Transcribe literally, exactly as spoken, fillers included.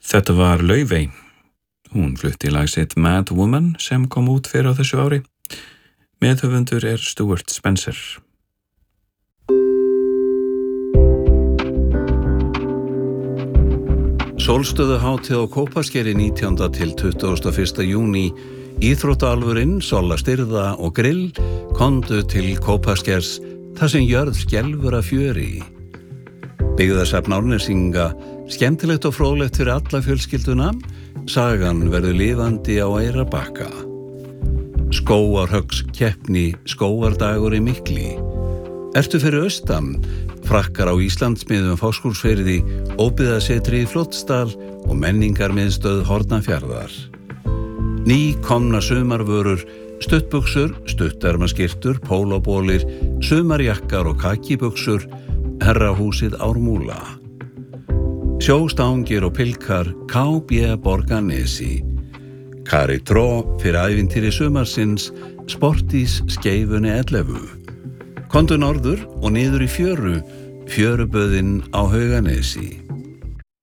Þetta var Laufey. Hún flutti lag sitt Mad Woman sem kom út fyrir á þessu ári. Meðhöfundur er Stuart Spencer. Sólstöðuhátíð á Kópaskeri nítjánda til tuttugasta og fyrsta júní. Íþróttaalvurinn, Solla Styrða og Grill komdu til Kópaskers þar sem jörð skelfur af fjöri. Byggðasafn Árnesinga, skemmtilegt og fróðlegt fyrir alla fjölskylduna. Sagan verður lifandi á Eyrarbakka. Skógarhöggs keppni, skógardagur í Mikli. Ertu fyrir austan? Frakkar á Íslandsmiðum Fáskrúðsfirði, óbyggðasetri í Fljótsdal og menningarmiðstöð Hornafjarðar. Ný komna sumarvörur, stuttbuxur, stuttermaskyrtur, pólóbólir, sumarjakkar og kakibuxur, herrahúsið Ármúla. Sjóstangir og pilkar, K B Borgarnesi. Kari Tró fyrir ævintýri sumarsins, Sportís Skeifunni ellefu. Komdu norður og niður í fjöru, fjöruböðin á Hauganesi.